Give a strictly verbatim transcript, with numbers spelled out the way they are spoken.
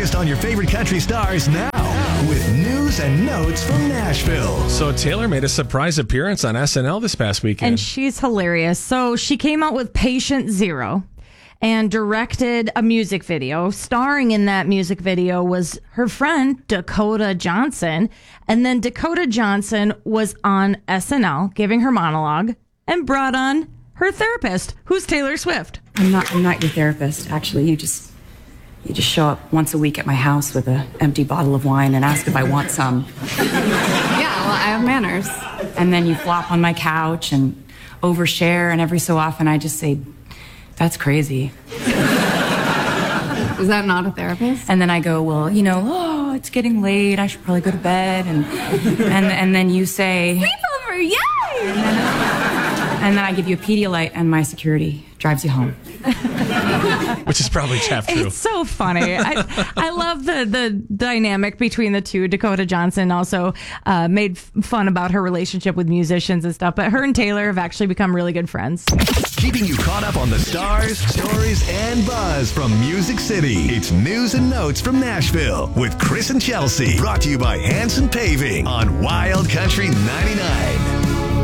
latest on your favorite country stars now with news and notes from Nashville. So Taylor made a surprise appearance on S N L this past weekend. And she's hilarious. So she came out with Patient Zero and directed a music video. Starring in that music video was her friend Dakota Johnson. And then Dakota Johnson was on S N L giving her monologue and brought on her therapist, who's Taylor Swift. I'm not I'm not your therapist, actually. You just you just show up once a week at my house with an empty bottle of wine and ask if I want some. Yeah, well, I have manners. And then you flop on my couch and overshare, and every so often I just say, that's crazy. Is that not a therapist? And then I go, well, you know, oh, it's getting late. I should probably go to bed. And and and then you say, Sleepover, yay! And then, and then I give you a Pedialyte, and my security drives you home. Which is probably half true. It's so funny. I, I love the, the dynamic between the two. Dakota Johnson also uh, made f- fun about her relationship with musicians and stuff, but her and Taylor have actually become really good friends. Keeping you caught up on the stars, stories, and buzz from Music City. It's News and Notes from Nashville with Chris and Chelsea. Brought to you by Hanson Paving on Wild Country ninety-nine.